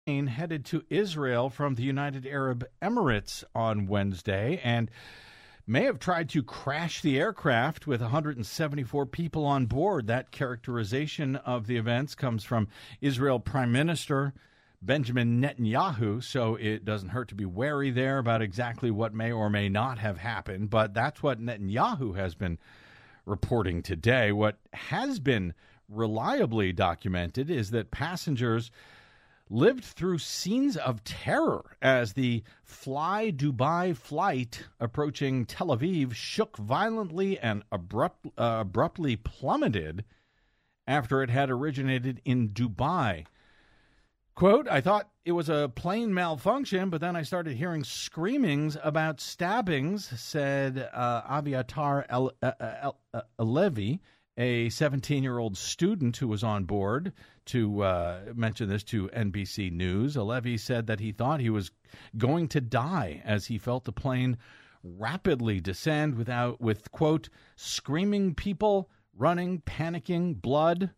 headed to Israel from the United Arab Emirates on Wednesday and may have tried to crash the aircraft with 174 people on board. That characterization of the events comes from Israel Prime Minister Benjamin Netanyahu, so it doesn't hurt to be wary there about exactly what may or may not have happened, but that's what Netanyahu has been reporting today. What has been reliably documented is that passengers lived through scenes of terror as the Fly Dubai flight approaching Tel Aviv shook violently and abruptly plummeted after it had originated in Dubai. Quote, I thought it was a plane malfunction, but then I started hearing screamings about stabbings, said Aviatar Alevi, a 17-year-old student who was on board, to mention this to NBC News. Alevi said that he thought he was going to die as he felt the plane rapidly descend with, quote, screaming people, running, panicking, blood.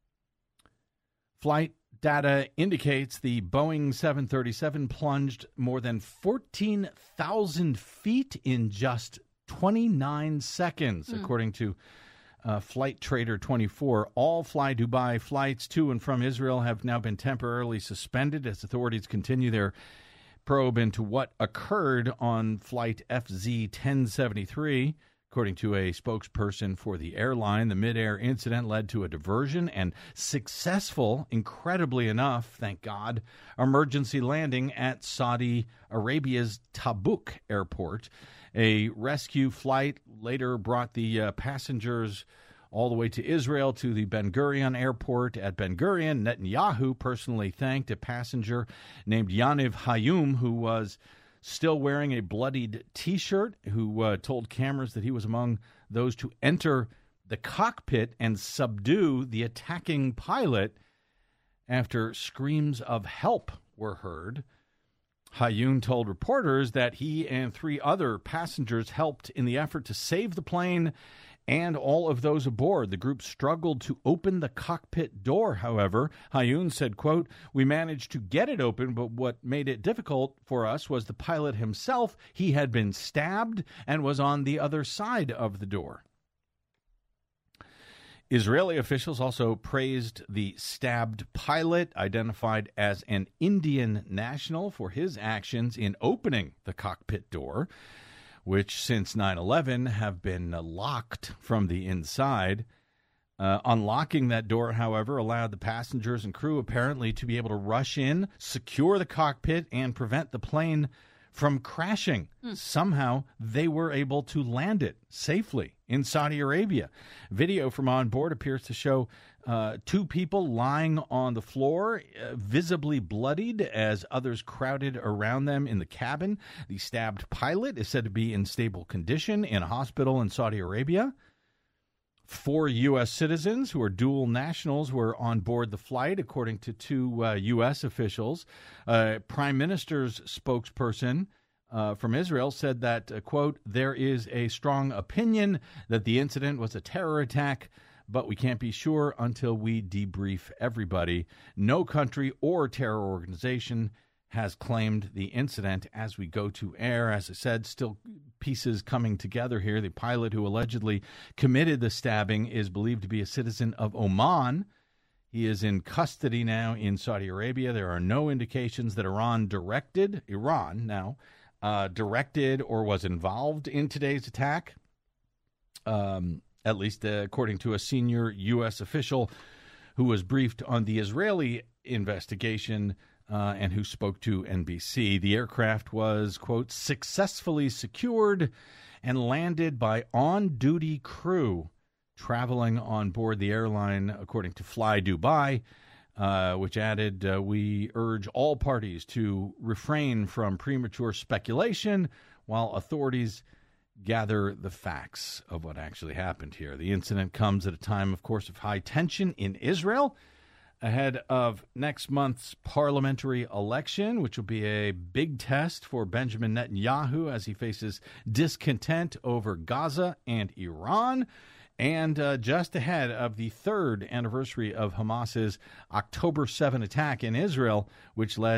Flight data indicates the Boeing 737 plunged more than 14,000 feet in just 29 seconds, according to Flight Trader 24. All Fly Dubai flights to and from Israel have now been temporarily suspended as authorities continue their probe into what occurred on Flight FZ 1073. According to a spokesperson for the airline, the mid-air incident led to a diversion and successful, incredibly enough, thank God, emergency landing at Saudi Arabia's Tabuk airport. A rescue flight later brought the passengers all the way to Israel to the Ben Gurion airport. At Ben Gurion, Netanyahu personally thanked a passenger named Yaniv Hayum, who was still wearing a bloodied T-shirt, who told cameras that he was among those to enter the cockpit and subdue the attacking pilot after screams of help were heard. Hayun told reporters that he and 3 other passengers helped in the effort to save the plane and all of those aboard. The group struggled to open the cockpit door, however. Hayun said, quote, we managed to get it open, but what made it difficult for us was the pilot himself. He had been stabbed and was on the other side of the door. Israeli officials also praised the stabbed pilot, identified as an Indian national, for his actions in opening the cockpit door, which since 9/11 have been locked from the inside. Unlocking that door, however, allowed the passengers and crew apparently to be able to rush in, secure the cockpit, and prevent the plane from crashing. Somehow they were able to land it safely in Saudi Arabia. Video from on board appears to show 2 people lying on the floor, visibly bloodied, as others crowded around them in the cabin. The stabbed pilot is said to be in stable condition in a hospital in Saudi Arabia. 4 U.S. citizens who are dual nationals were on board the flight, according to 2 U.S. officials. Prime Minister's spokesperson from Israel said that, quote, there is a strong opinion that the incident was a terror attack, but we can't be sure until we debrief everybody. No country or terror organization has claimed the incident as we go to air. As I said, still pieces coming together here. The pilot who allegedly committed the stabbing is believed to be a citizen of Oman. He is in custody now in Saudi Arabia. There are no indications that Iran directed or was involved in today's attack, at least according to a senior U.S. official who was briefed on the Israeli investigation and who spoke to NBC. The aircraft was, quote, successfully secured and landed by on-duty crew traveling on board the airline, according to Fly Dubai, which added, we urge all parties to refrain from premature speculation while authorities gather the facts of what actually happened here. The incident comes at a time, of course, of high tension in Israel, ahead of next month's parliamentary election, which will be a big test for Benjamin Netanyahu as he faces discontent over Gaza and Iran. And just ahead of the third anniversary of Hamas's October 7 attack in Israel, which led